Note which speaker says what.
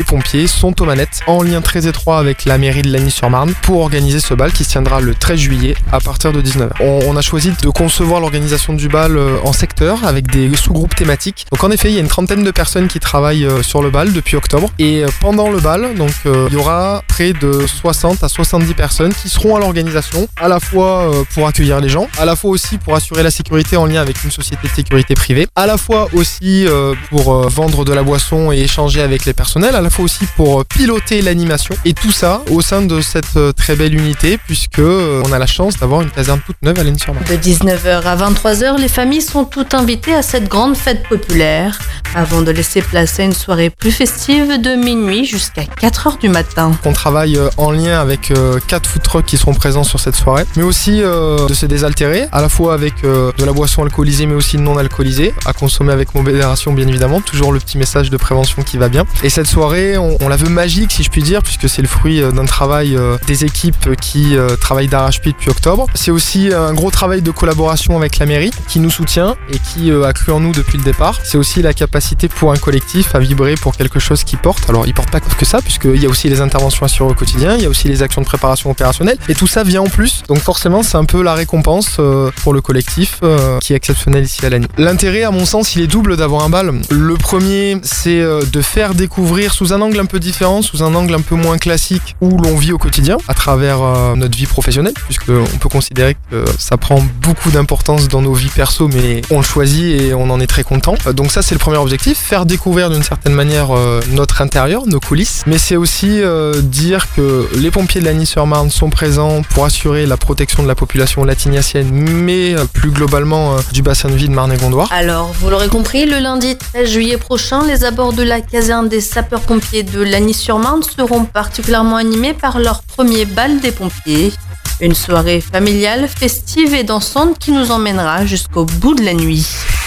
Speaker 1: pompiers sont aux manettes, en lien très étroit avec la mairie de Lagny-sur-Marne, pour organiser ce bal qui se tiendra le 13 juillet à partir de 19h. On a choisi de concevoir l'organisation du bal en secteur avec des sous-groupes thématiques. Donc en effet, il y a une trentaine de personnes qui travaillent sur le bal depuis octobre. Et pendant le bal, donc il y aura près de 60 à 70 personnes qui seront à l'organisation, à la fois pour accueillir les gens, à la fois aussi pour assurer la sécurité en lien avec une société de sécurité privée, à la fois aussi pour vendre de la boisson et échanger avec les personnels, à la fois aussi pour piloter l'animation. Et tout ça au sein de cette très belle unité, puisque on a la chance d'avoir une caserne toute neuve à Lagny-sur-Marne.
Speaker 2: De 19h à 23h, les familles sont toutes invitées à cette grande fête populaire, avant de laisser place à une soirée plus festive de minuit jusqu'à 4h du matin.
Speaker 1: On travaille en lien avec 4 food trucks qui seront présents sur cette soirée, mais aussi de se désaltérer, à la fois avec de la boisson alcoolisée mais aussi non alcoolisée, à consommer avec modération bien évidemment, toujours le petit message de prévention qui va bien. Et cette soirée, on la veut magique si je puis dire, puisque c'est le fruit d'un travail des équipes qui travaillent d'arrache-pied depuis octobre. C'est aussi un gros travail de collaboration avec la mairie qui nous soutient et qui a cru en nous depuis le départ. C'est aussi la capacité pour un collectif à vibrer pour quelque chose qui porte. Alors il porte pas que ça, puisqu'il y a aussi les interventions assurées au quotidien, il y a aussi les actions de préparation opérationnelle, et tout ça vient en plus. Donc forcément c'est un peu la récompense pour le collectif qui est exceptionnel ici à Lagny. L'intérêt à mon sens il est double d'avoir un bal. Le premier c'est de faire découvrir sous un angle un peu différent, sous un angle un peu moins classique où l'on vit au quotidien à travers notre vie professionnelle, puisqu'on peut considérer que ça prend beaucoup d'importance dans nos vies perso, mais on le choisit et on en est très content. Donc ça c'est le premier objectif, faire découvrir d'une certaine manière notre intérieur, nos coulisses, mais c'est aussi dire que les pompiers de Lagny-sur-Marne sont présents pour assurer la protection de la population latiniacienne, mais plus globalement du bassin de vie de Marne-et-Gondoire.
Speaker 2: Alors, vous l'aurez compris, le lundi 13 juillet prochain, les abords de la caserne des sapeurs-pompiers de Lagny-sur-Marne seront particulièrement animés par leur premier bal des pompiers. Une soirée familiale, festive et dansante qui nous emmènera jusqu'au bout de la nuit.